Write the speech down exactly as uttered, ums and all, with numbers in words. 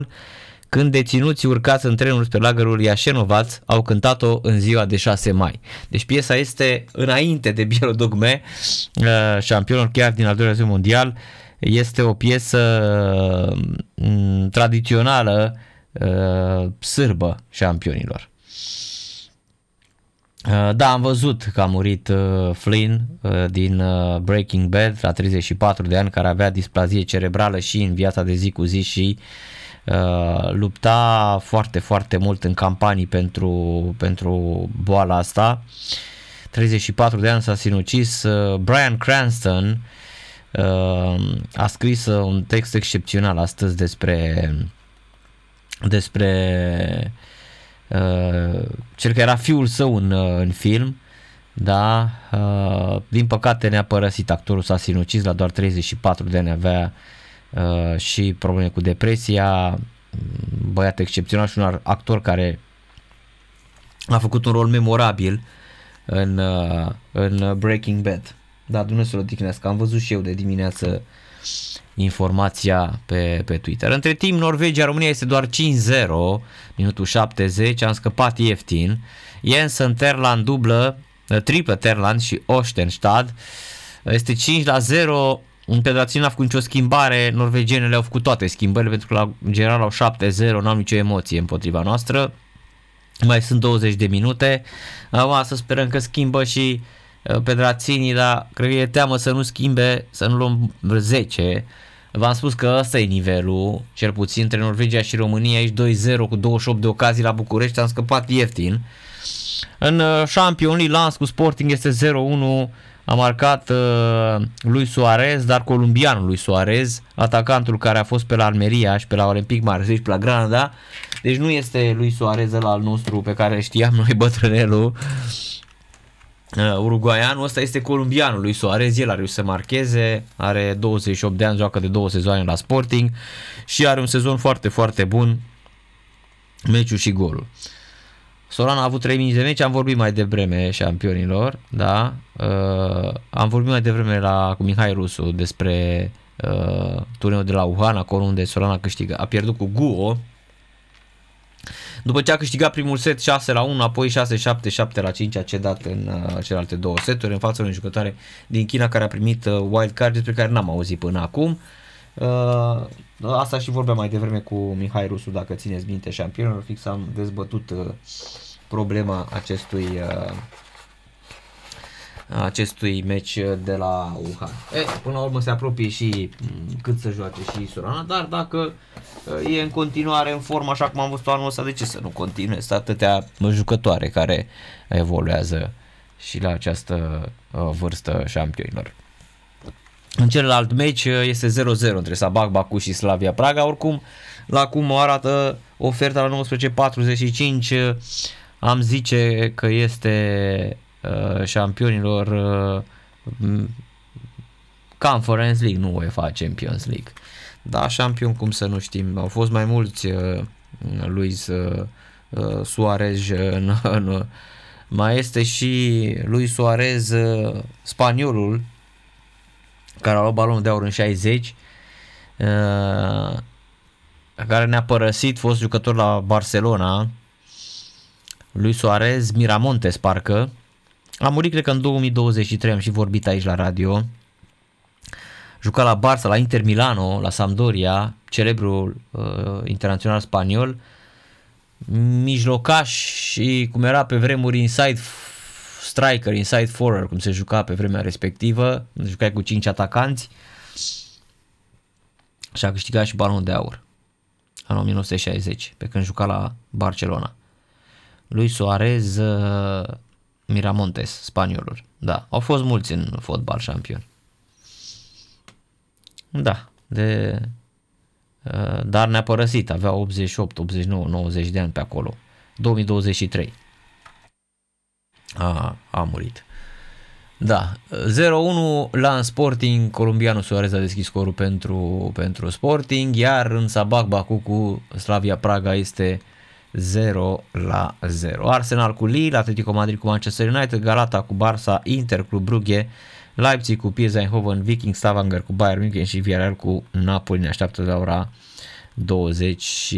când deținuții urcați în trenul spre lagărul Iașenovaț au cântat-o în ziua de șase mai. Deci piesa este înainte de Bielodogme, șampionul chiar din al doilea război mondial. Este o piesă tradițională sârbă șampionilor. Da, am văzut că a murit Flynn din Breaking Bad la treizeci și patru de ani, care avea displazie cerebrală și în viața de zi cu zi și uh, lupta foarte, foarte mult în campanii pentru, pentru boala asta. treizeci și patru de ani s-a sinucis. Bryan Cranston uh, a scris un text excepțional astăzi despre despre Uh, cel care era fiul său în, uh, în film, da, uh, din păcate ne-a părăsit, actorul s-a sinucis la doar treizeci și patru de ani, avea uh, și probleme cu depresia, băiat excepțional și un actor care a făcut un rol memorabil în, uh, în Breaking Bad. Da, Dumnezeu să-l odihnească, am văzut și eu de dimineață informația pe, pe Twitter. Între timp, Norvegia-România este doar cinci zero, minutul șaptezeci, am scăpat ieftin. Jensen, Terland, dublă, triplă Terland și Ostenstad. Este cinci la zero, Federația n-a făcut nicio schimbare, norvegienele au făcut toate schimbările pentru că la în general au șapte zero, n-au nicio emoție împotriva noastră. Mai sunt douăzeci de minute, acum să sperăm că schimbă și Pedrațini, dar cred că e teamă să nu schimbe, să nu luăm zece. V-am spus că ăsta e nivelul, cel puțin între Norvegia și România, aici doi zero cu douăzeci și opt de ocazii la București, am scăpat ieftin. În Champions League, Lens cu Sporting este zero unu, a marcat uh, lui Suarez, dar columbianul lui Suarez, atacantul care a fost pe la Almeria și pe la Olympic Marseille și pe la Granada. Deci nu este lui Suarez ăla al nostru pe care știam noi, bătrânelul. Uh, uruguaianul ăsta este columbianul lui Suarez, el a reușit să marcheze, are douăzeci și opt de ani, joacă de două sezoane la Sporting și are un sezon foarte, foarte bun, meciul și golul. Soran a avut trei minute de meci, am vorbit mai devreme șampionilor, da, uh, am vorbit mai devreme la, cu Mihai Rusu despre uh, turneul de la Wuhan, acolo unde Soran a câștigat, a pierdut cu Guo. După ce a câștigat primul set șase la unu, apoi șase șapte, șapte la cinci, a cedat în uh, celelalte două seturi în fața unei jucătoare din China care a primit uh, wild card, despre care n-am auzit până acum. Uh, asta și vorbeam mai devreme cu Mihai Rusu, dacă țineți minte, șampionilor, fix am dezbătut uh, problema acestui uh, acestui meci de la Wuhan. E, până la urmă se apropie și cât să joace și Sorana, dar dacă e în continuare în formă așa cum am văzut anul ăsta, de ce să nu continue? Sunt atâtea jucătoare care evoluează și la această vârstă șampionilor. În celălalt meci este zero zero între Sabah Baku și Slavia Praga, oricum la cum arată oferta la nouăsprezece patruzeci și cinci, am zice că este uh, șampionilor uh, Conference League, nu UEFA Champions League. Da, șampion, cum să nu știm, au fost mai mulți uh, Luis uh, Suarez în, în, mai este și Luis Suarez, uh, spaniolul care a luat balonul de aur în șaizeci, uh, care ne-a părăsit, fost jucător la Barcelona, Luis Suarez, Miramontes parcă, a murit cred că în două mii douăzeci și trei, am și vorbit aici la radio, juca la Barça, la Inter Milano, la Sampdoria, celebrul uh, internațional spaniol, mijlocaș și cum era pe vremuri inside striker, inside forward, cum se juca pe vremea respectivă, jucai cu cinci atacanți și a câștigat și balonul de aur în o mie nouă sute șaizeci, pe când juca la Barcelona. Luis Suarez, uh, Miramontes, spaniolul. Da, au fost mulți în fotbal șampioni. Da, de, uh, dar ne-a părăsit, avea optzeci și opt, optzeci și nouă, nouăzeci de ani pe acolo. două mii douăzeci și trei. A, a murit. Da, zero unu la Sporting, columbianul Suarez a deschis scorul pentru, pentru Sporting, iar în Sabah Baku cu Slavia Praga este zero la zero. Arsenal cu Lille, Atletico Madrid cu Manchester United, Galata cu Barça, Inter cu Brugge, Leipzig cu P S V Eindhoven, Viking Stavanger cu Bayern München și Villarreal cu Napoli. Ne așteaptă la ora douăzeci și